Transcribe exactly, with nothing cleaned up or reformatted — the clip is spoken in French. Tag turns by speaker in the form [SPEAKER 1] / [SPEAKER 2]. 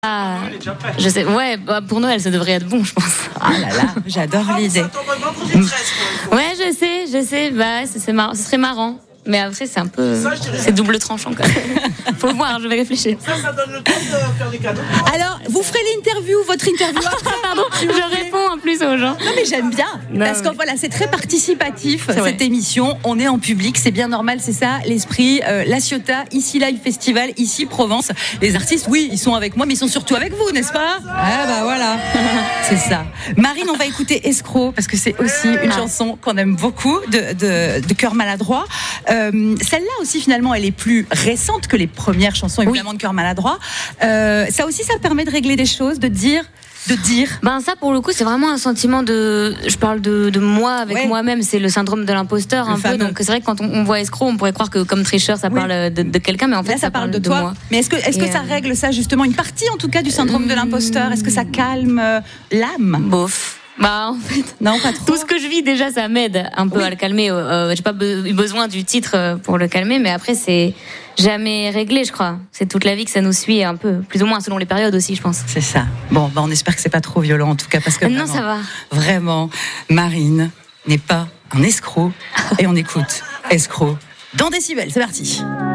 [SPEAKER 1] Ah, je sais, ouais, bah pour Noël, ça devrait être bon, je pense.
[SPEAKER 2] Ah là là, j'adore l'idée.
[SPEAKER 1] Ouais, je sais, je sais, bah, c'est, c'est marrant, ce serait marrant. Mais après, c'est un peu. C'est double tranchant, quand même. Faut voir, je vais réfléchir.
[SPEAKER 3] Ça, ça donne le temps de faire des cadeaux.
[SPEAKER 2] Alors, vous ferez l'interview, votre interview après,
[SPEAKER 1] pardon, je réponds en plus aux gens.
[SPEAKER 2] Non mais j'aime bien,
[SPEAKER 1] non,
[SPEAKER 2] parce que
[SPEAKER 1] mais...
[SPEAKER 2] voilà, c'est très participatif
[SPEAKER 1] c'est
[SPEAKER 2] cette émission, on est en public, c'est bien normal, c'est ça l'esprit. euh, La Ciotat, ici Live Festival, ici Provence. Les artistes, oui, ils sont avec moi, mais ils sont surtout avec vous, n'est-ce pas? Ah bah voilà, c'est ça. Marine, on va écouter Escroc, parce que c'est aussi une chanson qu'on aime beaucoup, de, de, de Cœur Maladroit. Euh, celle-là aussi, finalement, elle est plus récente que les premières chansons, évidemment, oui. de Cœur Maladroit. Euh, ça aussi, ça permet de régler des choses, de dire... de dire.
[SPEAKER 1] Ben ça pour le coup c'est vraiment un sentiment de, je parle de, de moi avec ouais. moi-même, c'est le syndrome de l'imposteur le un fameux. peu, donc c'est vrai que quand on, on voit Escroc on pourrait croire que comme tricheur ça oui. parle de, de quelqu'un, mais en fait Là, ça, ça parle de, de toi. Moi.
[SPEAKER 2] Mais est-ce que, est-ce que euh... ça règle ça justement, une partie en tout cas du syndrome euh... de l'imposteur? Est-ce que ça calme euh, l'âme?
[SPEAKER 1] Bof. Bah en fait,
[SPEAKER 2] non, pas trop.
[SPEAKER 1] Tout ce que je vis déjà, ça m'aide un peu oui. à le calmer. Euh, j'ai pas be- eu besoin du titre pour le calmer, mais après c'est jamais réglé, je crois. C'est toute la vie que ça nous suit un peu, plus ou moins selon les périodes aussi, je pense.
[SPEAKER 2] C'est ça. Bon, bah on espère que c'est pas trop violent en tout cas, parce que
[SPEAKER 1] non,
[SPEAKER 2] vraiment,
[SPEAKER 1] ça va.
[SPEAKER 2] Vraiment, Marine n'est pas un escroc et on écoute Escroc dans Décibel. C'est parti.